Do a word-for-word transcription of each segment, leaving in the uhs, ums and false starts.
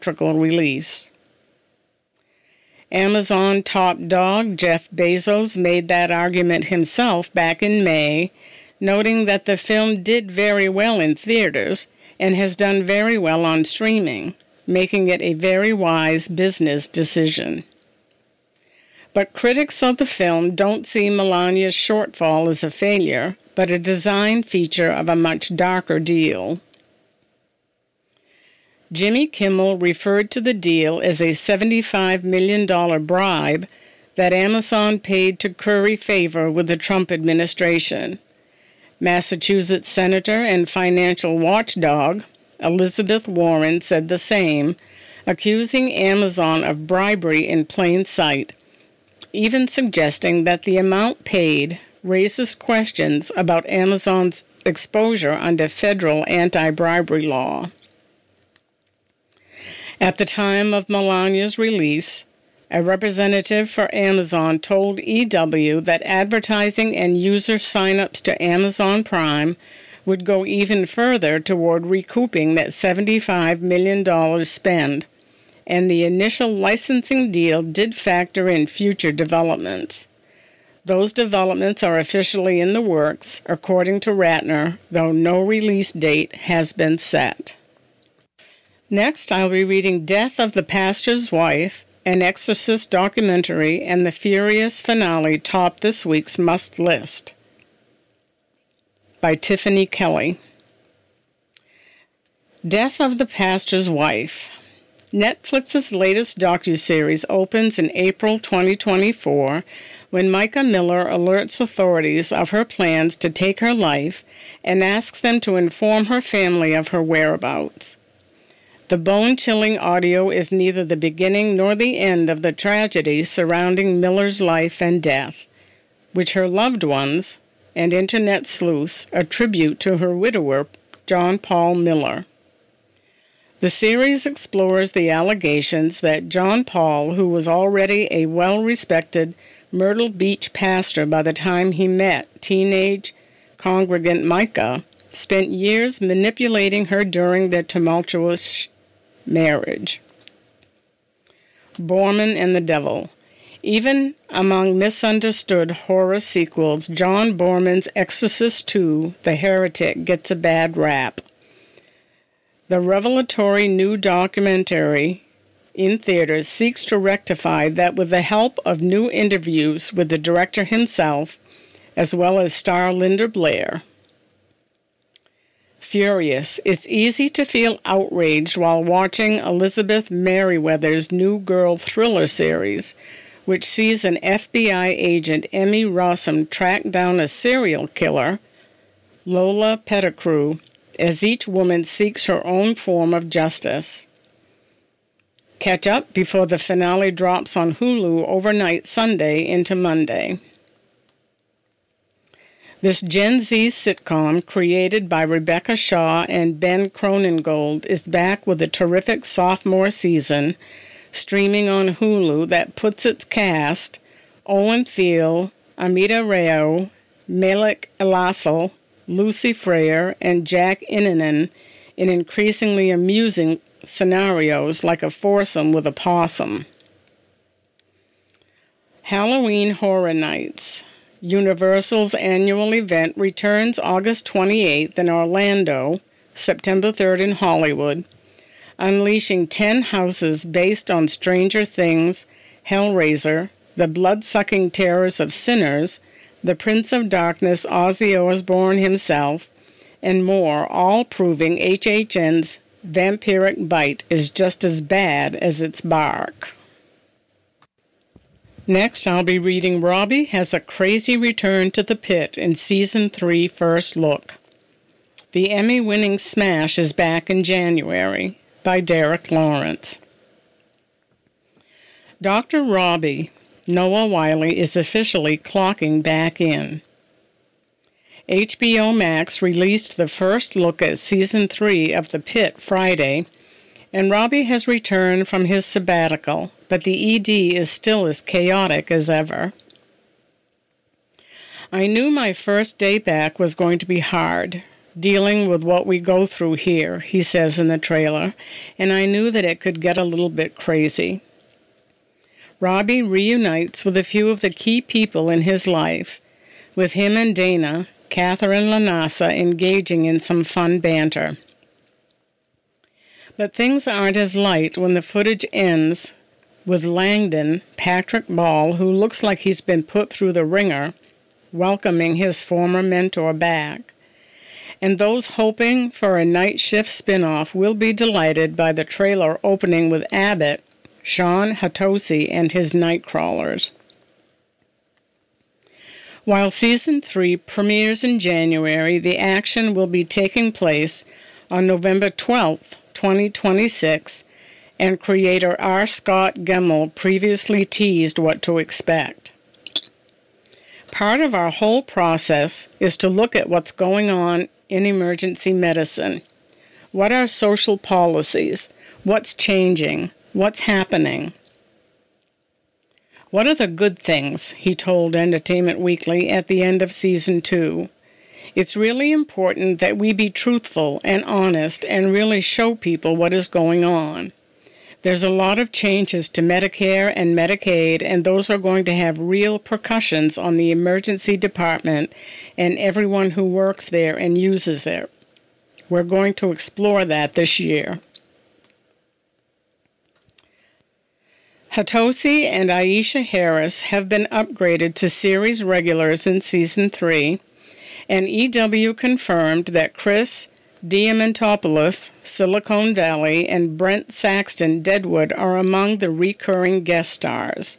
theatrical release. Amazon top dog Jeff Bezos made that argument himself back in May, noting that the film did very well in theaters and has done very well on streaming, making it a very wise business decision. But critics of the film don't see Melania's shortfall as a failure, but a design feature of a much darker deal. Jimmy Kimmel referred to the deal as a seventy-five million dollars bribe that Amazon paid to curry favor with the Trump administration. Massachusetts Senator and financial watchdog Elizabeth Warren said the same, accusing Amazon of bribery in plain sight, even suggesting that the amount paid raises questions about Amazon's exposure under federal anti-bribery law. At the time of Melania's release, a representative for Amazon told E W that advertising and user sign-ups to Amazon Prime would go even further toward recouping that seventy-five million dollars spend, and the initial licensing deal did factor in future developments. Those developments are officially in the works, according to Ratner, though no release date has been set. Next, I'll be reading Death of the Pastor's Wife, an Exorcist documentary, and the Furious finale top this week's must list, by Tiffany Kelly. Death of the Pastor's Wife. Netflix's latest docuseries opens in April twenty twenty-four when Micah Miller alerts authorities of her plans to take her life and asks them to inform her family of her whereabouts. The bone-chilling audio is neither the beginning nor the end of the tragedy surrounding Miller's life and death, which her loved ones and internet sleuths attribute to her widower, John Paul Miller. The series explores the allegations that John Paul, who was already a well-respected Myrtle Beach pastor by the time he met teenage congregant Micah, spent years manipulating her during their tumultuous marriage. Borman and the Devil. Even among misunderstood horror sequels, John Borman's Exorcist two, The Heretic, gets a bad rap. The revelatory new documentary in theaters seeks to rectify that with the help of new interviews with the director himself, as well as star Linda Blair. Furious. It's easy to feel outraged while watching Elizabeth Merriweather's New Girl thriller series, which sees an F B I agent, Emmy Rossum, track down a serial killer, Lola Pettigrew, as each woman seeks her own form of justice. Catch up before the finale drops on Hulu overnight Sunday into Monday. This Gen Z sitcom, created by Rebecca Shaw and Ben Cronengold, is back with a terrific sophomore season, streaming on Hulu, that puts its cast, Owen Thiel, Amita Rao, Malik Elassel, Lucy Freyer, and Jack Innanen, in increasingly amusing scenarios like a foursome with a possum. Halloween Horror Nights. Universal's annual event returns August twenty-eighth in Orlando, September third in Hollywood, unleashing ten houses based on Stranger Things, Hellraiser, The Blood-Sucking Terrors of Sinners, The Prince of Darkness, Ozzy Osbourne himself, and more, all proving H H N's vampiric bite is just as bad as its bark. Next, I'll be reading Robbie Has a Crazy Return to the Pit in Season three First Look. The Emmy-winning smash is back in January, by Derek Lawrence. Doctor Robbie, Noah Wyle, is officially clocking back in. H B O Max released the first look at Season three of The Pit Friday, and Robbie has returned from his sabbatical, but the E D is still as chaotic as ever. I knew my first day back was going to be hard, dealing with what we go through here," he says in the trailer, and I knew that it could get a little bit crazy. Robbie reunites with a few of the key people in his life, with him and Dana, Catherine Lanasa, engaging in some fun banter. But things aren't as light when the footage ends with Langdon, Patrick Ball, who looks like he's been put through the ringer, welcoming his former mentor back. And those hoping for a night shift spinoff will be delighted by the trailer opening with Abbott, Sean Hatosy, and his Nightcrawlers. While Season three premieres in January, the action will be taking place on November twelfth, twenty twenty-six, and creator R. Scott Gemmell previously teased what to expect. Part of our whole process is to look at what's going on in emergency medicine. What are social policies? What's changing? What's happening? What are the good things, he told Entertainment Weekly at the end of Season two. It's really important that we be truthful and honest and really show people what is going on. There's a lot of changes to Medicare and Medicaid, and those are going to have real repercussions on the emergency department and everyone who works there and uses it. We're going to explore that this year. Hatosy and Aisha Harris have been upgraded to series regulars in Season three, and E W confirmed that Chris Diamantopoulos, Silicon Valley, and Brent Saxton, Deadwood, are among the recurring guest stars.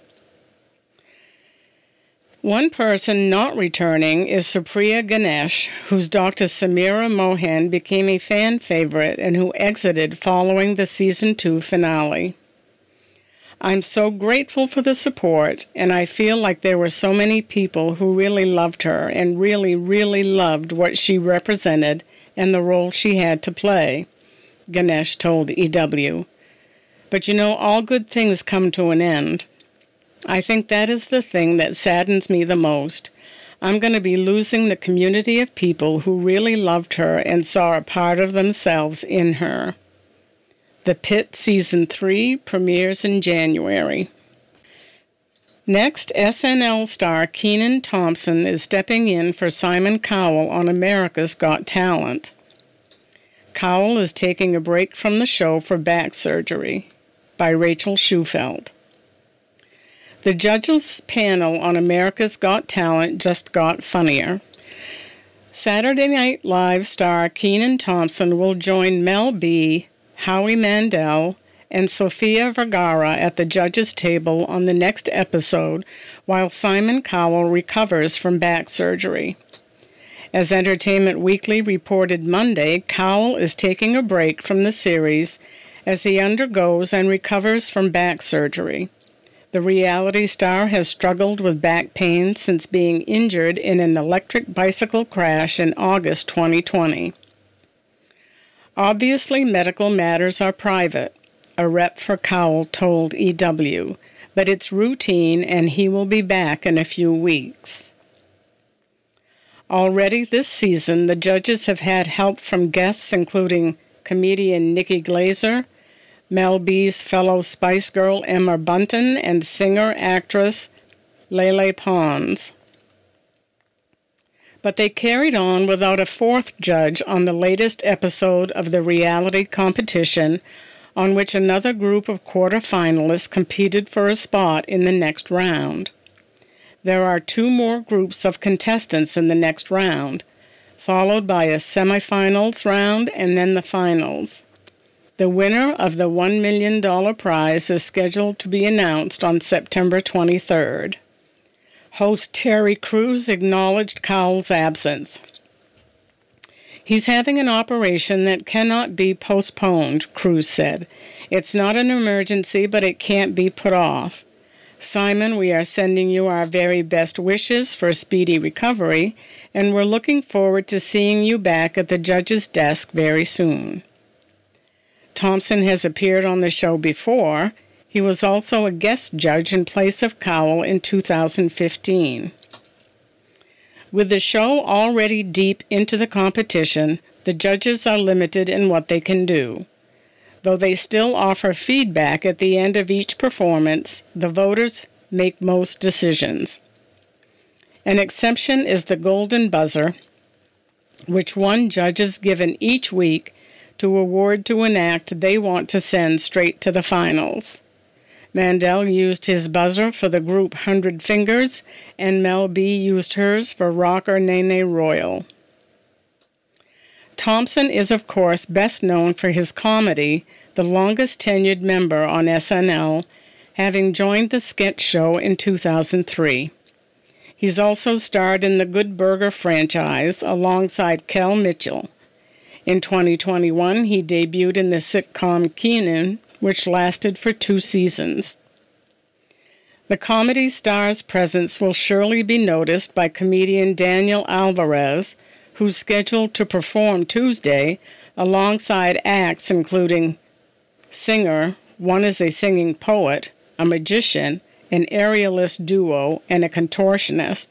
One person not returning is Supriya Ganesh, whose Doctor Samira Mohan became a fan favorite and who exited following the Season two finale. I'm so grateful for the support, and I feel like there were so many people who really loved her and really, really loved what she represented and the role she had to play, Ganesh told E W. But you know, all good things come to an end. I think that is the thing that saddens me the most. I'm going to be losing the community of people who really loved her and saw a part of themselves in her. The Pit Season three premieres in January. Next, S N L star Kenan Thompson is stepping in for Simon Cowell on America's Got Talent. Cowell is taking a break from the show for back surgery, by Rachel Schufelt. The judges' panel on America's Got Talent just got funnier. Saturday Night Live star Kenan Thompson will join Mel B, Howie Mandel, and Sofia Vergara at the judges' table on the next episode while Simon Cowell recovers from back surgery. As Entertainment Weekly reported Monday, Cowell is taking a break from the series as he undergoes and recovers from back surgery. The reality star has struggled with back pain since being injured in an electric bicycle crash in August twenty twenty. Obviously, medical matters are private, a rep for Cowell told E W, but it's routine and he will be back in a few weeks. Already this season, the judges have had help from guests including comedian Nikki Glaser, Mel B's fellow Spice Girl Emma Bunton, and singer-actress Lele Pons. But they carried on without a fourth judge on the latest episode of the reality competition, on which another group of quarterfinalists competed for a spot in the next round. There are two more groups of contestants in the next round, followed by a semifinals round and then the finals. The winner of the one million dollars prize is scheduled to be announced on September twenty-third. Host Terry Crews acknowledged Cowell's absence. He's having an operation that cannot be postponed, Crews said. It's not an emergency, but it can't be put off. Simon, we are sending you our very best wishes for a speedy recovery, and we're looking forward to seeing you back at the judge's desk very soon. Thompson has appeared on the show before. He was also a guest judge in place of Cowell in two thousand fifteen. With the show already deep into the competition, the judges are limited in what they can do. Though they still offer feedback at the end of each performance, the voters make most decisions. An exception is the Golden Buzzer, which one judge is given each week to award to an act they want to send straight to the finals. Mandel used his buzzer for the group Hundred Fingers, and Mel B used hers for rocker Nene Royal. Thompson is, of course, best known for his comedy, the longest-tenured member on S N L, having joined the sketch show in two thousand three. He's also starred in the Good Burger franchise alongside Kel Mitchell. In twenty twenty-one, he debuted in the sitcom Kenan, which lasted for two seasons. The comedy star's presence will surely be noticed by comedian Daniel Alvarez, who's scheduled to perform Tuesday alongside acts including singer, one is a singing poet, a magician, an aerialist duo, and a contortionist.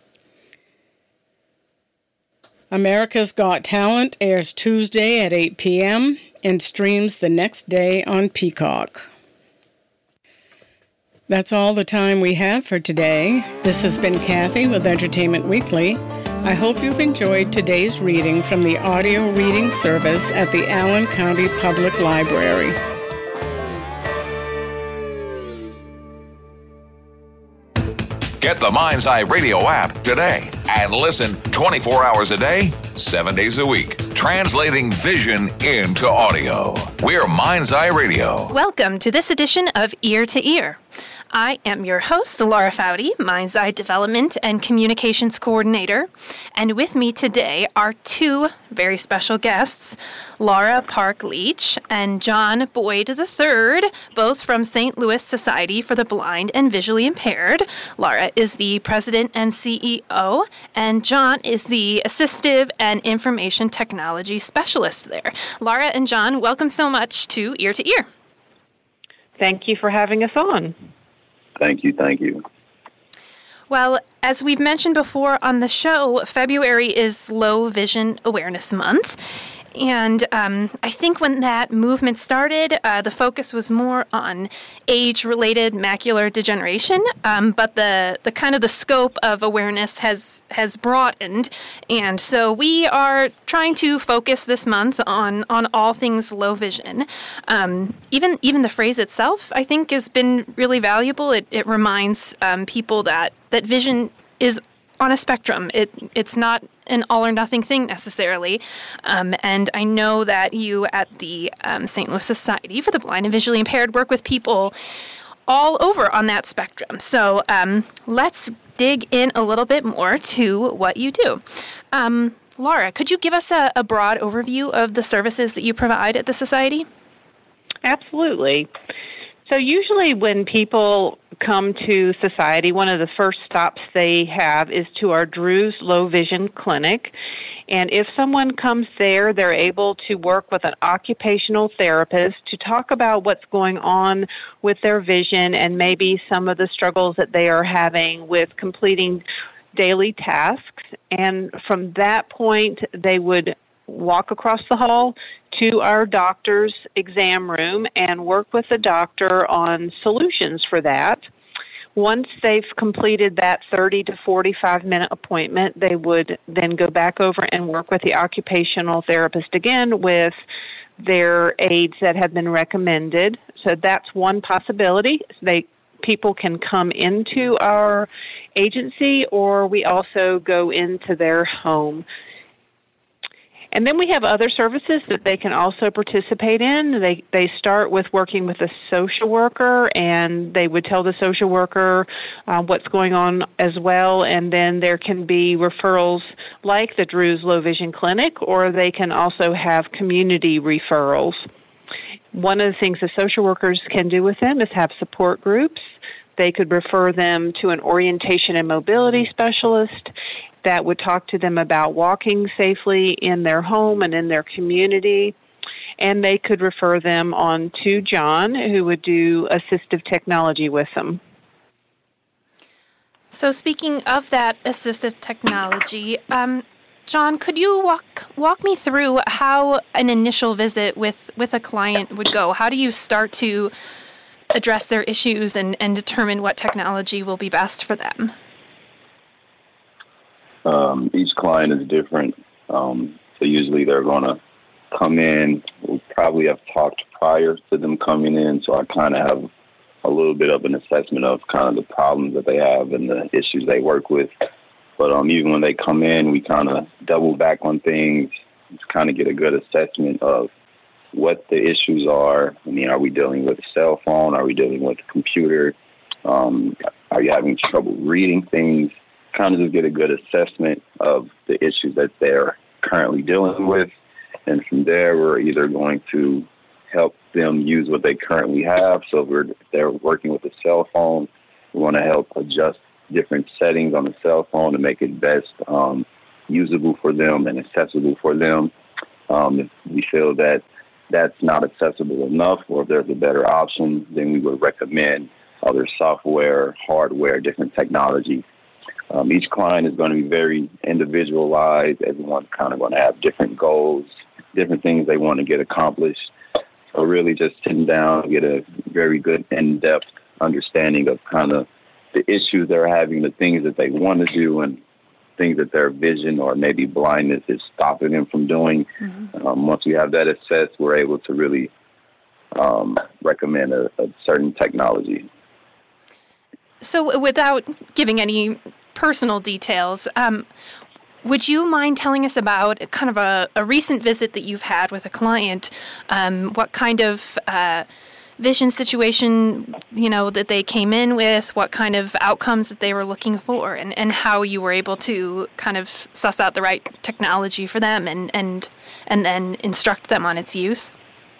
America's Got Talent airs Tuesday at eight p.m. and streams the next day on Peacock. That's all the time we have for today. This has been Kathy with Entertainment Weekly. I hope you've enjoyed today's reading from the audio reading service at the Allen County Public Library. Get the Mind's Eye Radio app today and listen twenty-four hours a day, seven days a week, translating vision into audio. We're Mind's Eye Radio. Welcome to this edition of Ear to Ear. I am your host, Laura Foudy, Mind's Eye Development and Communications Coordinator. And with me today are two very special guests, Laura Park Leach and John Boyd the third, both from Saint Louis Society for the Blind and Visually Impaired. Laura is the president and C E O, and John is the assistive and information technology specialist there. Laura and John, welcome so much to Ear to Ear. Thank you for having us on. Thank you, thank you. Well, as we've mentioned before on the show, February is Low Vision Awareness Month. And um, I think when that movement started, uh, the focus was more on age-related macular degeneration, um, but the, the kind of the scope of awareness has has broadened. And so we are trying to focus this month on, on all things low vision. Um, even even the phrase itself, I think, has been really valuable. It, it reminds um, people that, that vision is on a spectrum. It it's not an all or nothing thing necessarily. Um, and I know that you at the um, Saint Louis Society for the Blind and Visually Impaired work with people all over on that spectrum. So um, let's dig in a little bit more to what you do. Um, Laura, could you give us a, a broad overview of the services that you provide at the Society? Absolutely. So usually when people come to Society, one of the first stops they have is to our Drew's Low Vision Clinic. And if someone comes there, they're able to work with an occupational therapist to talk about what's going on with their vision and maybe some of the struggles that they are having with completing daily tasks. And from that point, they would walk across the hall to our doctor's exam room and work with the doctor on solutions for that. Once they've completed that thirty to forty-five minute appointment, they would then go back over and work with the occupational therapist again with their aids that have been recommended. So that's one possibility. They people can come into our agency, or we also go into their home. And then we have other services that they can also participate in. They they start with working with a social worker, and they would tell the social worker uh, what's going on as well. And then there can be referrals like the Drew's Low Vision Clinic, or they can also have community referrals. One of the things the social workers can do with them is have support groups. They could refer them to an orientation and mobility specialist that would talk to them about walking safely in their home and in their community. And they could refer them on to John, who would do assistive technology with them. So speaking of that assistive technology, um, John, could you walk walk me through how an initial visit with, with a client would go? How do you start to address their issues and, and determine what technology will be best for them? Um, each client is different. Um, so usually they're going to come in. We'll probably have talked prior to them coming in, so I kind of have a little bit of an assessment of kind of the problems that they have and the issues they work with. But um, even when they come in, we kind of double back on things to kind of get a good assessment of what the issues are. I mean, are we dealing with a cell phone? Are we dealing with a computer? Um, are you having trouble reading things? Kind of just get a good assessment of the issues that they're currently dealing with. And from there, we're either going to help them use what they currently have. So if, we're, if they're working with a cell phone, we want to help adjust different settings on the cell phone to make it best um, usable for them and accessible for them. Um, if we feel that that's not accessible enough, or if there's a better option, then we would recommend other software, hardware, different technology. Um, each client is going to be very individualized. Everyone's kind of going to have different goals, different things they want to get accomplished. So really just sitting down and get a very good in-depth understanding of kind of the issues they're having, the things that they want to do, and things that their vision or maybe blindness is stopping them from doing. Mm-hmm. Um, once we have that assessed, we're able to really um, recommend a, a certain technology. So without giving any personal details, um, would you mind telling us about kind of a, a recent visit that you've had with a client? Um, what kind of uh, vision situation, you know, that they came in with, what kind of outcomes that they were looking for, and, and how you were able to kind of suss out the right technology for them and, and, and then instruct them on its use?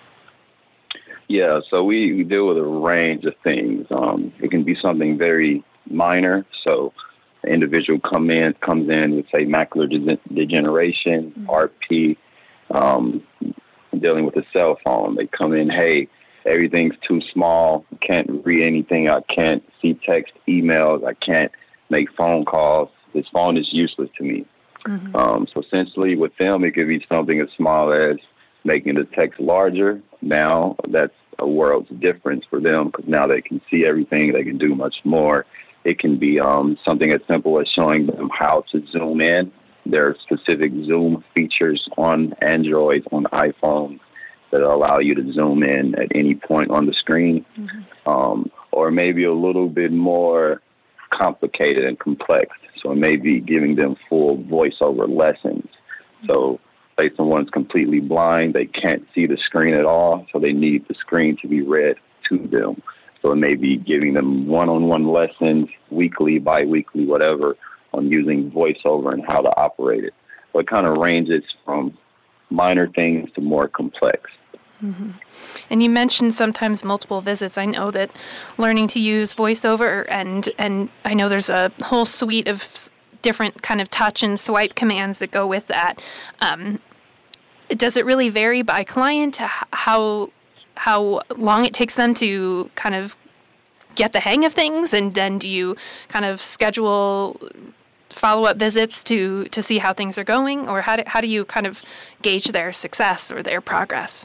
Yeah, so we, we deal with a range of things. Um, it can be something very minor. So an individual come in, comes in with, say, macular de- degeneration, mm-hmm. R P, um, dealing with a cell phone. They come in, hey, everything's too small. I can't read anything. I can't see text, emails. I can't make phone calls. This phone is useless to me. Mm-hmm. Um, so essentially with them, it could be something as small as making the text larger. Now that's a world's difference for them because now they can see everything. They can do much more. It can be um, something as simple as showing them how to zoom in. There are specific zoom features on Android, on iPhone, that allow you to zoom in at any point on the screen. Mm-hmm. Um, or maybe a little bit more complicated and complex. So it may be giving them full voiceover lessons. Mm-hmm. So say someone's completely blind, they can't see the screen at all, so they need the screen to be read to them. So it may be giving them one-on-one lessons, weekly, bi-weekly, whatever, on using voiceover and how to operate it. So it kind of ranges from minor things to more complex. Mm-hmm. And you mentioned sometimes multiple visits. I know that learning to use voiceover, and and I know there's a whole suite of different kind of touch and swipe commands that go with that. Um, does it really vary by client how how long it takes them to kind of get the hang of things, and then do you kind of schedule follow-up visits to to see how things are going, or how do, how do you kind of gauge their success or their progress?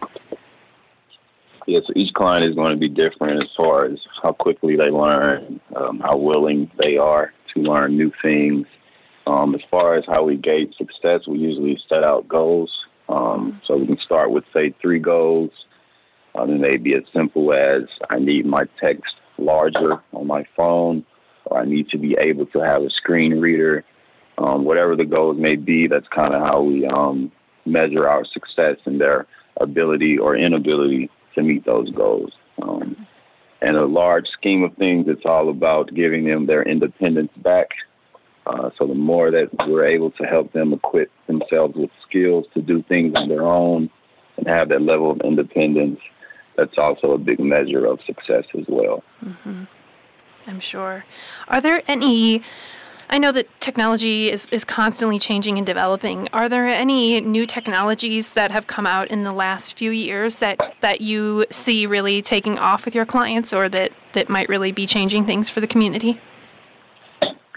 Yeah, so each client is going to be different as far as how quickly they learn, um, how willing they are to learn new things. Um, as far as how we gauge success, we usually set out goals. Um, so we can start with, say, three goals. Um, it may be as simple as I need my text larger on my phone, or I need to be able to have a screen reader. Um, whatever the goals may be, that's kind of how we um, measure our success and their ability or inability to meet those goals. Um, in a large scheme of things, it's all about giving them their independence back. Uh, so the more that we're able to help them equip themselves with skills to do things on their own and have that level of independence, that's also a big measure of success as well. Mm-hmm. I'm sure. Are there any, I know that technology is, is constantly changing and developing. Are there any new technologies that have come out in the last few years that, that you see really taking off with your clients, or that, that might really be changing things for the community?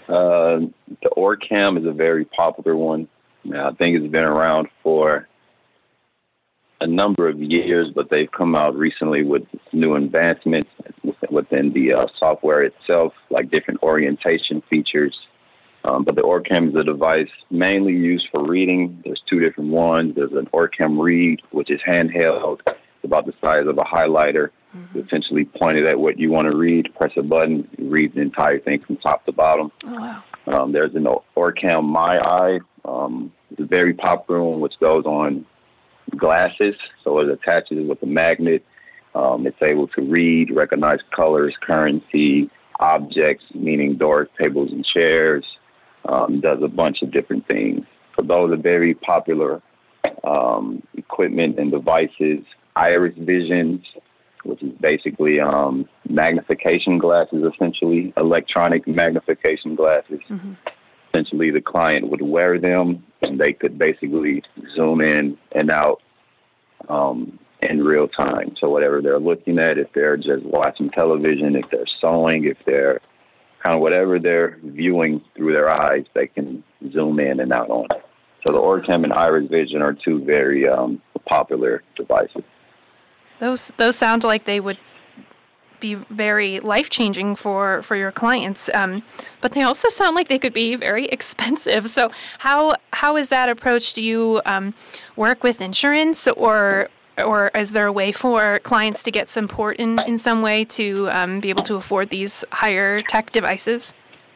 Uh, the Orcam is a very popular one. Now, I think it's been around for a number of years, but they've come out recently with new advancements within the uh, software itself, like different orientation features. Um, but the Orcam is a device mainly used for reading. There's two different ones. There's an Orcam Read, which is handheld. It's about the size of a highlighter. Mm-hmm. You essentially point it at what you want to read, press a button, it reads the entire thing from top to bottom. Oh, wow. Um, there's an Orcam My Eye. Um, it's a very popular one, which goes on glasses. So it attaches with a magnet. Um, it's able to read, recognize colors, currency, objects, meaning doors, tables, and chairs. Um, does a bunch of different things. So those are very popular um, equipment and devices. Iris Visions, which is basically um, magnification glasses, essentially, electronic magnification glasses. Mm-hmm. Essentially, the client would wear them, and they could basically zoom in and out um, in real time. So whatever they're looking at, if they're just watching television, if they're sewing, if they're kind of whatever they're viewing through their eyes, they can zoom in and out on it. So the Orcam and Iris Vision are two very um, popular devices. Those those sound like they would be very life-changing for, for your clients, um, but they also sound like they could be very expensive. So how how is that approach? Do you um, work with insurance, or or is there a way for clients to get support in, in some way to um, be able to afford these higher tech devices?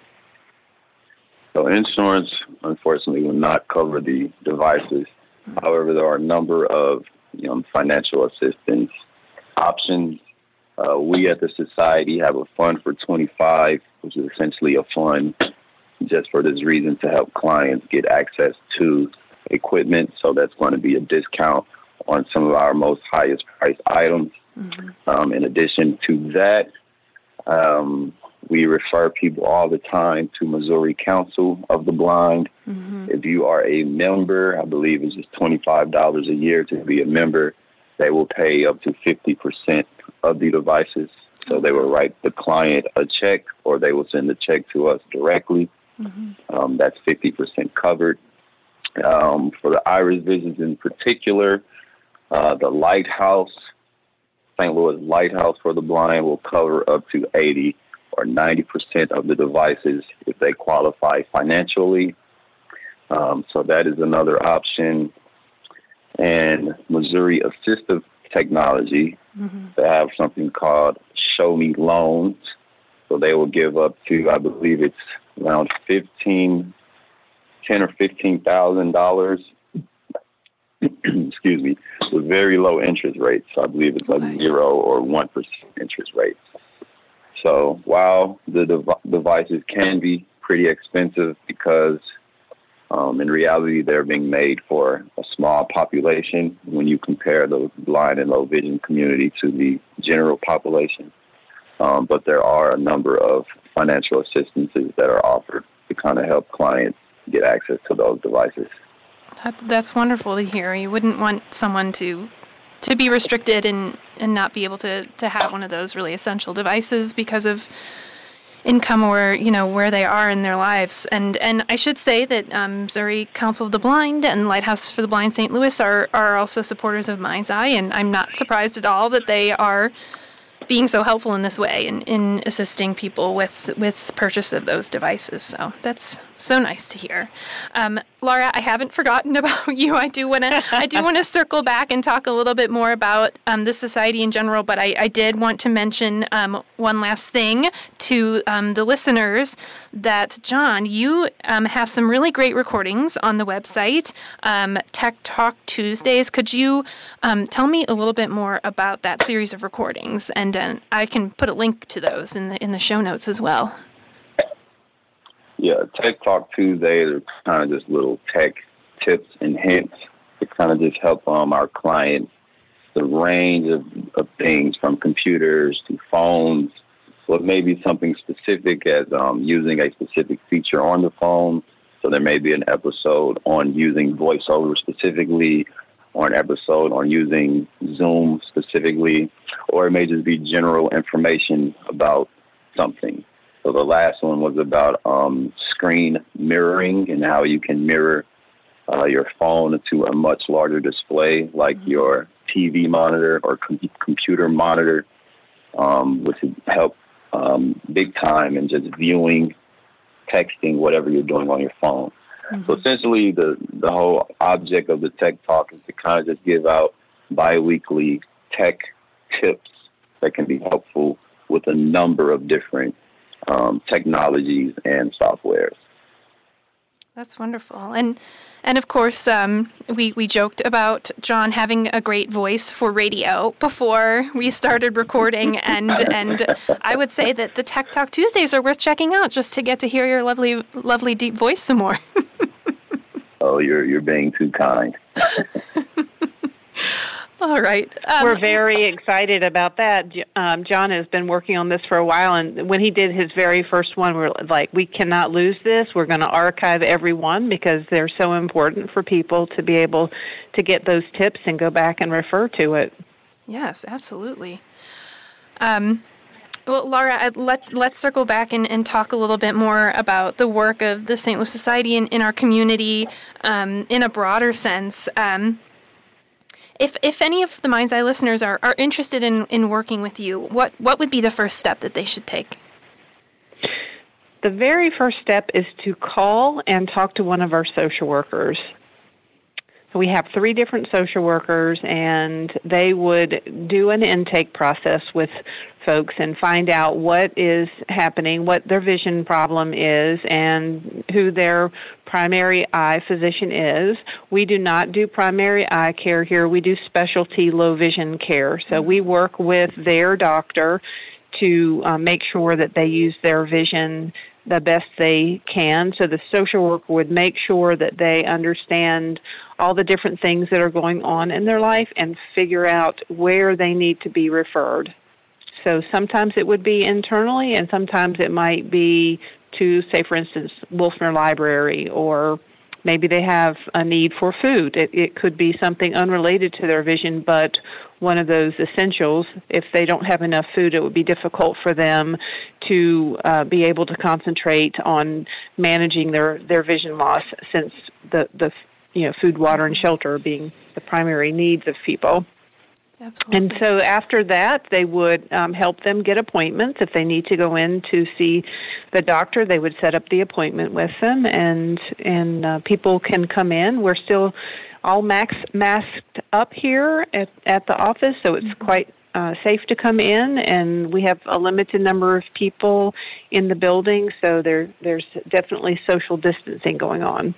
So insurance, unfortunately, will not cover the devices. Mm-hmm. However, there are a number of you know, financial assistance options. Uh, we at the Society have a fund for twenty-five, which is essentially a fund just for this reason to help clients get access to equipment. So that's going to be a discount on some of our most highest priced items. Mm-hmm. Um, in addition to that, um, we refer people all the time to Missouri Council of the Blind. Mm-hmm. If you are a member, I believe it's just twenty-five dollars a year to be a member. They will pay up to fifty percent of the devices. So they will write the client a check, or they will send the check to us directly. Mm-hmm. Um, that's fifty percent covered. Um, for the Iris Visions in particular, uh, the Lighthouse, Saint Louis Lighthouse for the Blind will cover up to eighty or ninety percent of the devices if they qualify financially. Um, so that is another option. And Missouri Assistive Technology, mm-hmm. they have something called Show Me Loans. So they will give up to, I believe it's around fifteen, ten or fifteen thousand dollars. Excuse me, with very low interest rates. So I believe it's like okay. zero or one percent interest rates. So while the dev- devices can be pretty expensive because um, in reality they're being made for a small population when you compare the blind and low vision community to the general population. Um, but there are a number of financial assistances that are offered to kind of help clients get access to those devices. That, that's wonderful to hear. You wouldn't want someone to to be restricted and, and not be able to, to have one of those really essential devices because of income or, you know, where they are in their lives. And and I should say that um, Missouri Council of the Blind and Lighthouse for the Blind Saint Louis are, are also supporters of Mind's Eye, and I'm not surprised at all that they are being so helpful in this way in, in assisting people with, with purchase of those devices. So that's so nice to hear. Um, Laura, I haven't forgotten about you. I do want to I do want to circle back and talk a little bit more about um, the society in general, but I, I did want to mention um, one last thing to um, the listeners that, John, you um, have some really great recordings on the website, um, Tech Talk Tuesdays. Could you um, tell me a little bit more about that series of recordings? And uh, I can put a link to those in the in the show notes as well. Yeah, Tech Talk Tuesdays are kind of just little tech tips and hints to kind of just help um, our clients the range of, of things from computers to phones. So it may be something specific as um, using a specific feature on the phone. So there may be an episode on using VoiceOver specifically, or an episode on using Zoom specifically, or it may just be general information about something. So the last one was about um, screen mirroring and how you can mirror uh, your phone to a much larger display, like mm-hmm. your T V monitor or com- computer monitor, um, which would help um, big time in just viewing, texting, whatever you're doing on your phone. Mm-hmm. So essentially, the, the whole object of the Tech Talk is to kind of just give out bi-weekly tech tips that can be helpful with a number of different um, technologies and softwares. That's wonderful. And and of course, um, we, we joked about John having a great voice for radio before we started recording. and and I would say that the Tech Talk Tuesdays are worth checking out just to get to hear your lovely, lovely deep voice some more. Oh, you're you're being too kind. All right. Um, We're very excited about that. Um, John has been working on this for a while, and when he did his very first one, we're like, we cannot lose this. We're going to archive every one because they're so important for people to be able to get those tips and go back and refer to it. Yes, absolutely. Um, well, Laura, let's let's circle back and, and talk a little bit more about the work of the Saint Louis Society in, in our community um, in a broader sense. Um, If if any of the Mind's Eye listeners are, are interested in, in working with you, what, what would be the first step that they should take? The very first step is to call and talk to one of our social workers. So we have three different social workers, and they would do an intake process with folks and find out what is happening, what their vision problem is, and who their primary eye physician is. We do not do primary eye care here. We do specialty low vision care. So we work with their doctor to uh, make sure that they use their vision the best they can. So the social worker would make sure that they understand all the different things that are going on in their life and figure out where they need to be referred. So sometimes it would be internally, and sometimes it might be to, say, for instance, Wolfner Library, or maybe they have a need for food. It, it could be something unrelated to their vision, but one of those essentials. If they don't have enough food, it would be difficult for them to uh, be able to concentrate on managing their, their vision loss, since the, the you know food, water, and shelter being the primary needs of people. Absolutely. And so after that, they would um, help them get appointments. If they need to go in to see the doctor, they would set up the appointment with them, and and uh, people can come in. We're still all max, masked up here at, at the office, so it's mm-hmm. quite uh, safe to come in, and we have a limited number of people in the building, so there there's definitely social distancing going on.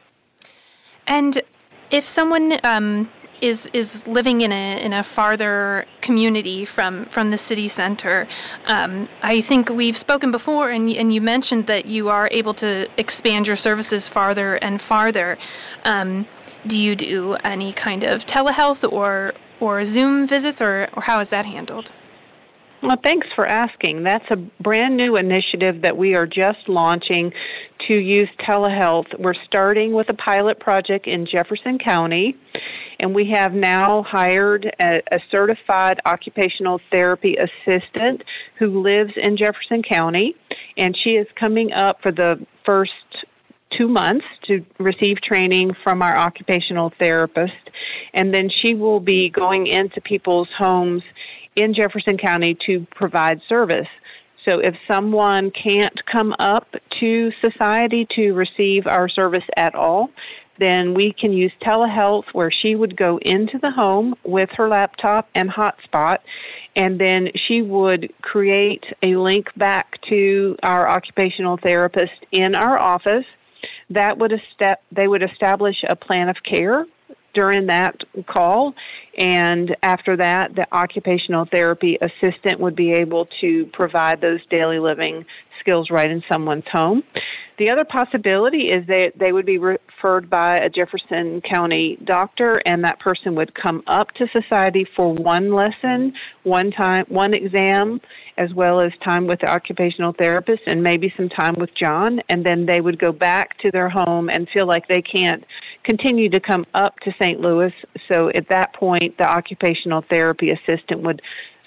And if someone um, is is living in a in a farther community from, from the city center, um, I think we've spoken before, and and you mentioned that you are able to expand your services farther and farther. Um, do you do any kind of telehealth or or Zoom visits, or, or how is that handled? Well, thanks for asking. That's a brand new initiative that we are just launching to use telehealth. We're starting with a pilot project in Jefferson County, and we have now hired a, a certified occupational therapy assistant who lives in Jefferson County, and she is coming up for the first two months to receive training from our occupational therapist, and then she will be going into people's homes in Jefferson County to provide service. So if someone can't come up to Society to receive our service at all, then we can use telehealth, where she would go into the home with her laptop and hotspot, and then she would create a link back to our occupational therapist in our office. That would est- they would establish a plan of care during that call, and after that, the occupational therapy assistant would be able to provide those daily living skills right in someone's home. The other possibility is that they would be referred by a Jefferson County doctor, and that person would come up to Society for one lesson, one time, one exam, as well as time with the occupational therapist and maybe some time with John, and then they would go back to their home and feel like they can't continue to come up to Saint Louis. So at that point, the occupational therapy assistant would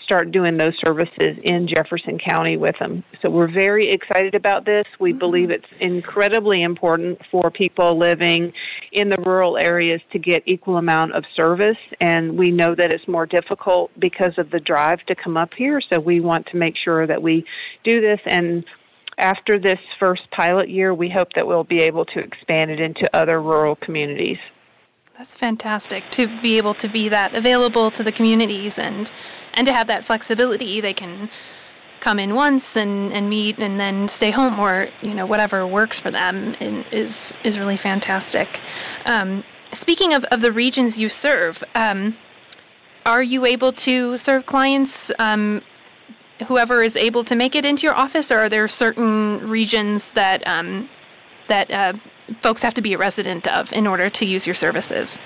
start doing those services in Jefferson County with them. So we're very excited about this. We mm-hmm. believe it's incredibly important for people living in the rural areas to get equal amount of service, and we know that it's more difficult because of the drive to come up here, so we want to make sure that we do this. And after this first pilot year, we hope that we'll be able to expand it into other rural communities. That's fantastic, to be able to be that available to the communities and and to have that flexibility. They can come in once and, and meet and then stay home, or you know whatever works for them is is really fantastic. Um, speaking of, of the regions you serve, um, are you able to serve clients, um, whoever is able to make it into your office, or are there certain regions that um, that uh, folks have to be a resident of in order to use your services?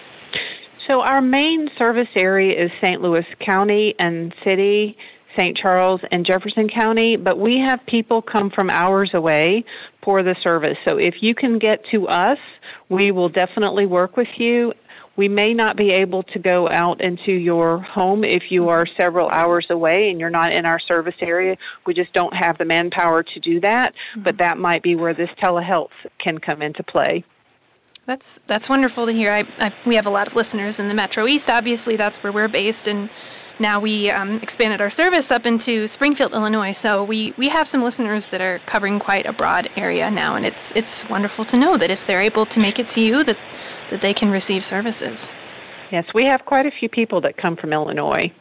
So our main service area is Saint Louis County and City, Saint Charles, and Jefferson County, but we have people come from hours away for the service. So if you can get to us, we will definitely work with you. We may not be able to go out into your home if you are several hours away and you're not in our service area. We just don't have the manpower to do that, mm-hmm. but that might be where this telehealth can come into play. That's that's wonderful to hear. I, I, we have a lot of listeners in the Metro East. Obviously, that's where we're based, and now we um, expanded our service up into Springfield, Illinois. So we, we have some listeners that are covering quite a broad area now, and it's it's wonderful to know that if they're able to make it to you, that that they can receive services. Yes, we have quite a few people that come from Illinois.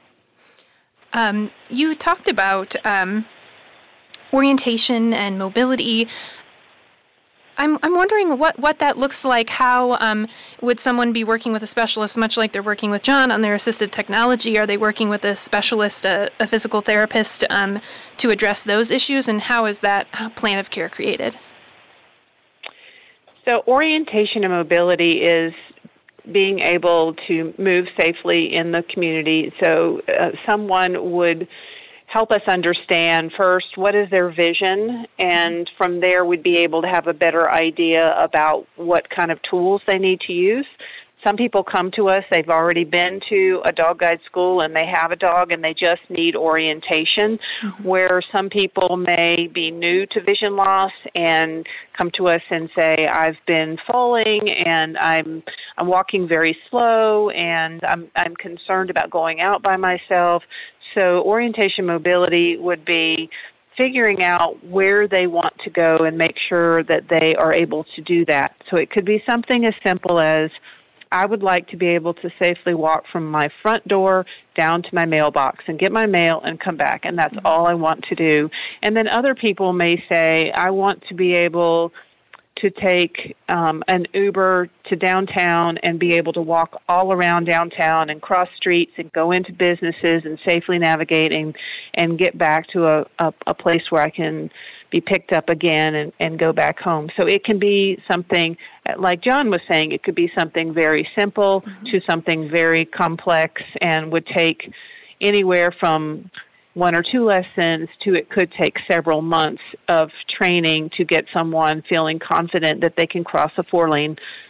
Um, you talked about um, orientation and mobility. I'm I'm wondering what, what that looks like. How um, would someone be working with a specialist, much like they're working with John on their assistive technology? Are they working with a specialist, a, a physical therapist, um, to address those issues? And how is that plan of care created? So orientation and mobility is being able to move safely in the community. So uh, someone would help us understand first what is their vision, and from there we'd be able to have a better idea about what kind of tools they need to use. Some people come to us, they've already been to a dog guide school and they have a dog and they just need orientation, mm-hmm. where some people may be new to vision loss and come to us and say, I've been falling and I'm I'm walking very slow and I'm I'm concerned about going out by myself. So orientation mobility would be figuring out where they want to go and make sure that they are able to do that. So it could be something as simple as, I would like to be able to safely walk from my front door down to my mailbox and get my mail and come back, and that's mm-hmm. all I want to do. And then other people may say, I want to be able to take um, an Uber to downtown and be able to walk all around downtown and cross streets and go into businesses and safely navigate and, and get back to a, a, a place where I can be picked up again and, and go back home. So it can be something, like John was saying, it could be something very simple mm-hmm. to something very complex and would take anywhere from one or two lessons to it could take several months of training to get someone feeling confident that they can cross a four-lane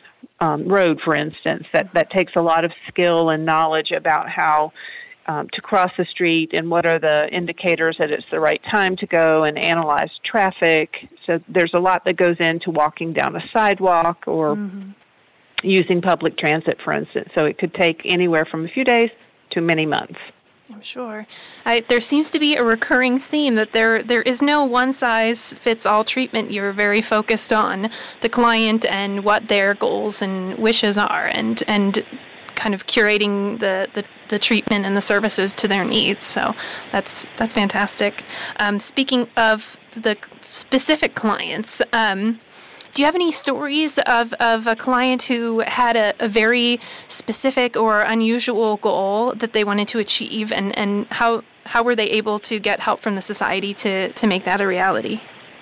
um, road, for instance. That, that takes a lot of skill and knowledge about how um, to cross the street and what are the indicators that it's the right time to go, and analyze traffic. So there's a lot that goes into walking down a sidewalk or mm-hmm. using public transit, for instance. So it could take anywhere from a few days to many months. I'm sure. I, there seems to be a recurring theme that there there is no one-size-fits-all treatment. You're very focused on the client and what their goals and wishes are, and and kind of curating the, the, the treatment and the services to their needs. So that's that's fantastic. Um, speaking of the specific clients, um, do you have any stories of, of a client who had a, a very specific or unusual goal that they wanted to achieve, and, and how how were they able to get help from the society to, to make that a reality?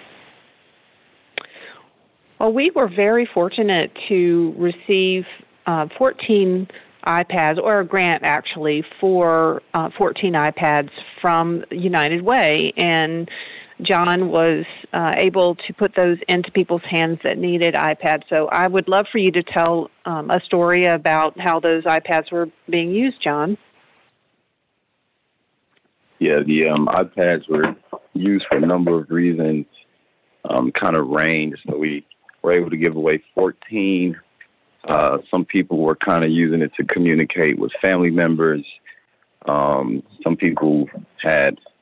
Well, we were very fortunate to receive uh, fourteen iPads, or a grant actually, for uh, fourteen iPads from United Way, and John was uh, able to put those into people's hands that needed iPads. So I would love for you to tell um, a story about how those iPads were being used, John. Yeah, the um, iPads were used for a number of reasons, um, kind of range. So we were able to give away fourteen. Uh, some people were kind of using it to communicate with family members. Um, some people had